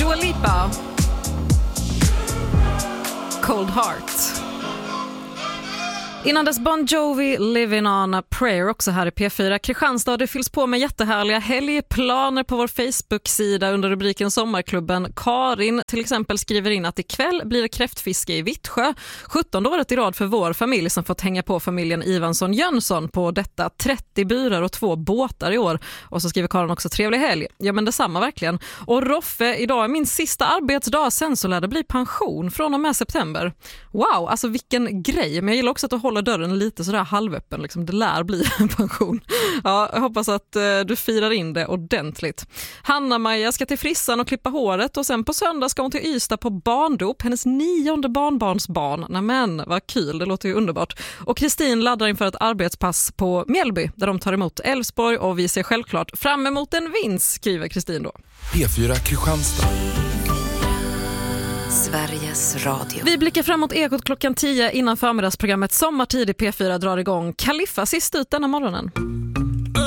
Dua Lipa. Cold Heart. Innan dess Bon Jovi, Living on a Prayer, också här i P4 Kristianstad. Det fylls på med jättehärliga helgplaner på vår Facebook-sida under rubriken Sommarklubben. Karin till exempel skriver in att ikväll blir det kräftfiske i Vittsjö. 17:e året i rad för vår familj som fått hänga på familjen Ivansson Jönsson på detta. 30 burar och 2 båtar i år. Och så skriver Karin också trevlig helg. Ja, men detsamma verkligen. Och Roffe, idag är min sista arbetsdag, sen så lär det bli pension från och med september. Wow, alltså vilken grej. Men jag gillar också att hålla dörren lite sådär halvöppen, liksom. Det lär bli en pension. Ja, jag hoppas att du firar in det ordentligt. Hanna-Maja ska till frissan och klippa håret och sen på söndag ska hon till Ystad på barndop. Hennes 9:e barnbarnsbarn. Nämen, vad kul, det låter ju underbart. Och Kristin laddar inför ett arbetspass på Mjällby där de tar emot Elfsborg och vi ser självklart fram emot en vinst, skriver Kristin då. P4 Kristianstad. Sveriges Radio. Vi blickar framåt Ekot klockan 10 innan förmiddagsprogrammet Sommartid i P4 drar igång. Kaliffa sist ut denna morgonen.